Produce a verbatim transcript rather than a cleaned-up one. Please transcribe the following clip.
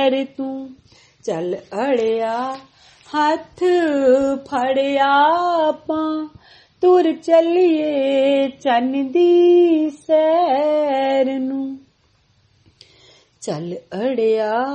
तू चल अड़िया हथ फड़िया आपां तुर चलिए चन दी सैर नूं चल अड़िया